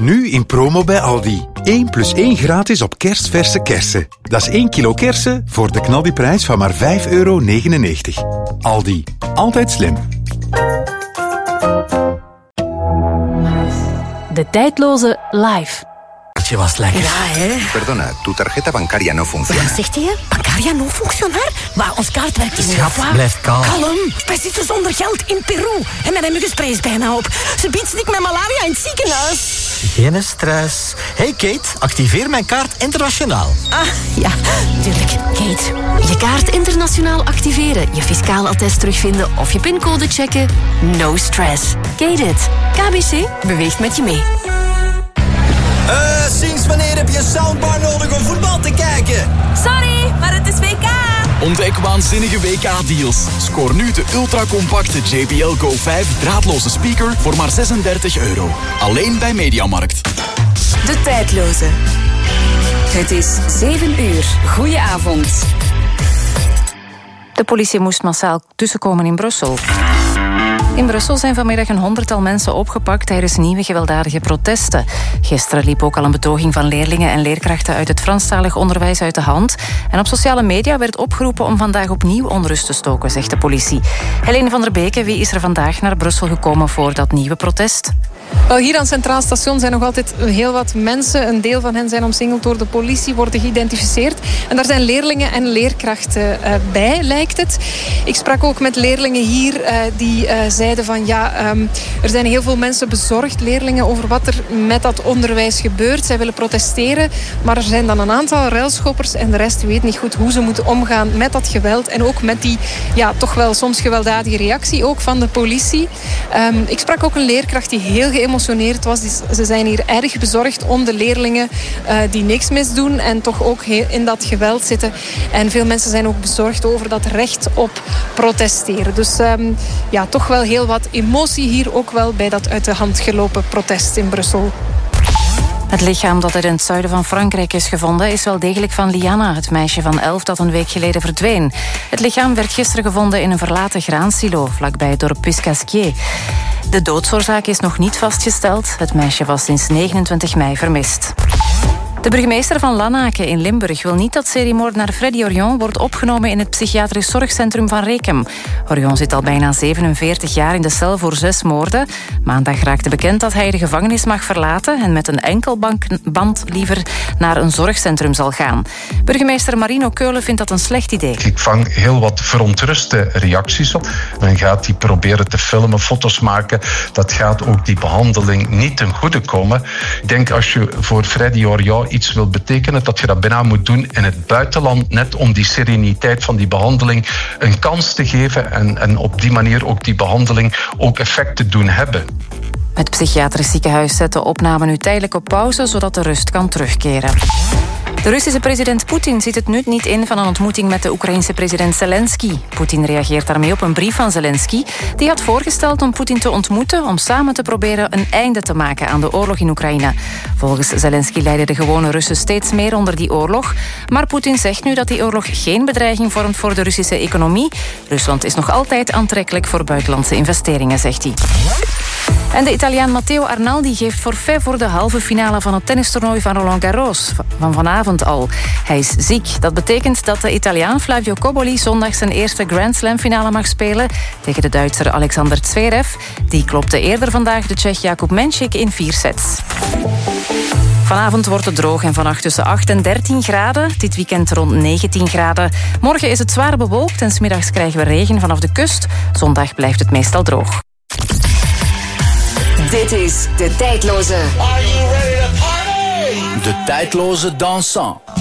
Nu in promo bij Aldi. 1 + 1 gratis op kerstverse kersen. Dat is 1 kilo kersen voor de knaldiprijs van maar €5,99. Aldi. Altijd slim. De tijdloze live. Je was lekker. Ja, hè? Perdona, tu tarjeta bancaria no funciona. Wat zegt hij? Bancaria no funcionar? Maar ons kaart werkt niet. Schat, blijf kalm. Kalm. Wij zitten zonder geld in Peru. En mijn muggenspray is bijna op. Ze biedt stik met malaria in het ziekenhuis. Geen stress. Hey Kate, activeer mijn kaart internationaal. Ah, ja, tuurlijk. Kate. Je kaart internationaal activeren, je fiscaal attest terugvinden of je pincode checken. No stress. Kate it. KBC beweegt met je mee. Sinds wanneer heb je een soundbar nodig om voetbal te kijken? Sorry, maar het is WK. Ontdek waanzinnige WK-deals. Scoor nu de ultracompacte JBL Go 5 draadloze speaker voor maar €36. Alleen bij Mediamarkt. De tijdloze. Het is 7:00. Goedenavond. De politie moest massaal tussenkomen in Brussel. In Brussel zijn vanmiddag een 100-tal mensen opgepakt tijdens nieuwe gewelddadige protesten. Gisteren liep ook al een betoging van leerlingen en leerkrachten uit het Franstalig onderwijs uit de hand. En op sociale media werd opgeroepen om vandaag opnieuw onrust te stoken, zegt de politie. Helene van der Beke, wie is er vandaag naar Brussel gekomen voor dat nieuwe protest? Wel, hier aan het Centraal Station zijn nog altijd heel wat mensen. Een deel van hen zijn omsingeld door de politie, worden geïdentificeerd. En daar zijn leerlingen en leerkrachten bij, lijkt het. Ik sprak ook met leerlingen hier die zeiden van er zijn heel veel mensen bezorgd, leerlingen, over wat er met dat onderwijs gebeurt. Zij willen protesteren, maar er zijn dan een aantal ruilschoppers en de rest weet niet goed hoe ze moeten omgaan met dat geweld en ook met die toch wel soms gewelddadige reactie ook van de politie. Ik sprak ook een leerkracht die heel geëmotioneerd was. Ze zijn hier erg bezorgd om de leerlingen die niks misdoen en toch ook in dat geweld zitten. En veel mensen zijn ook bezorgd over dat recht op protesteren. Dus toch wel heel wat emotie hier ook wel bij dat uit de hand gelopen protest in Brussel. Het lichaam dat er in het zuiden van Frankrijk is gevonden is wel degelijk van Liana, het meisje van 11 dat een week geleden verdween. Het lichaam werd gisteren gevonden in een verlaten graansilo vlakbij het dorp Puiscasquier. De doodsoorzaak is nog niet vastgesteld. Het meisje was sinds 29 mei vermist. De burgemeester van Lanaken in Limburg wil niet dat seriemoordenaar Freddy Orion wordt opgenomen in het psychiatrisch zorgcentrum van Rekem. Orion zit al bijna 47 jaar in de cel voor 6 moorden. Maandag raakte bekend dat hij de gevangenis mag verlaten en met een enkelband liever naar een zorgcentrum zal gaan. Burgemeester Marino Keulen vindt dat een slecht idee. Ik vang heel wat verontruste reacties op. Men gaat die proberen te filmen, foto's maken. Dat gaat ook die behandeling niet ten goede komen. Ik denk als je voor Freddy Orion iets wil betekenen, dat je dat bijna moet doen in het buitenland, net om die sereniteit van die behandeling een kans te geven en op die manier ook die behandeling ook effect te doen hebben. Het psychiatrisch ziekenhuis zet de opname nu tijdelijk op pauze, zodat de rust kan terugkeren. De Russische president Poetin ziet het nut niet in van een ontmoeting met de Oekraïense president Zelensky. Poetin reageert daarmee op een brief van Zelensky. Die had voorgesteld om Poetin te ontmoeten om samen te proberen een einde te maken aan de oorlog in Oekraïne. Volgens Zelensky lijden de gewone Russen steeds meer onder die oorlog. Maar Poetin zegt nu dat die oorlog geen bedreiging vormt voor de Russische economie. Rusland is nog altijd aantrekkelijk voor buitenlandse investeringen, zegt hij. En de Italiaan Matteo Arnaldi geeft forfait voor de halve finale van het tennistoernooi van Roland Garros. Van vanavond al. Hij is ziek. Dat betekent dat de Italiaan Flavio Cobolli zondag zijn eerste Grand Slam finale mag spelen tegen de Duitser Alexander Zverev. Die klopte eerder vandaag de Tsjech Jakub Menšik in 4 sets. Vanavond wordt het droog en vannacht tussen 8 en 13 graden. Dit weekend rond 19 graden. Morgen is het zwaar bewolkt en 's middags krijgen we regen vanaf de kust. Zondag blijft het meestal droog. Dit is De Tijdloze. De tijdloze dansant.